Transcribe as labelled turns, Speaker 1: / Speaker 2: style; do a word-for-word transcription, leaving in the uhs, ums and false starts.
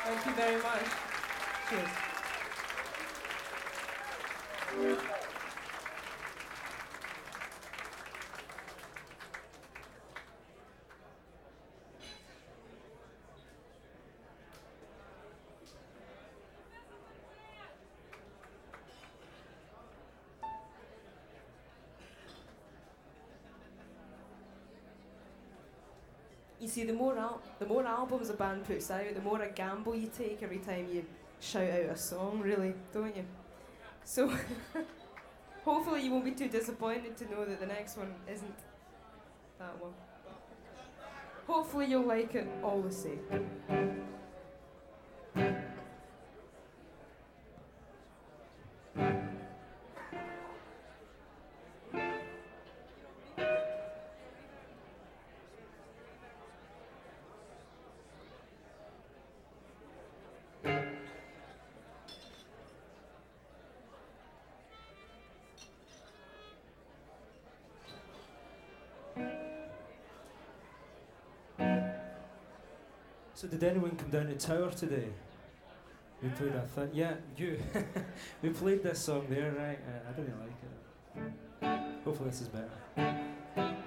Speaker 1: Thank you very much. Cheers. You see, the more al- the more albums a band puts out, the more a gamble you take every time you shout out a song, really, don't you? So, hopefully you won't be too disappointed to know that the next one isn't that one. Hopefully you'll like it all the same.
Speaker 2: So did anyone come down to Tower today? We played a th- yeah, you. We played this song there, right? Uh, I didn't like it. Hopefully this is better.